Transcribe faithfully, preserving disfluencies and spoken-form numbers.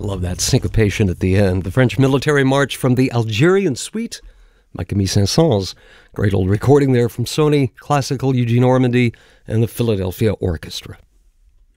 Love that syncopation at the end. The French military march from the Algerian Suite by Camille Saint-Saëns. Great old recording there from Sony, Classical, Eugene Ormandy, and the Philadelphia Orchestra.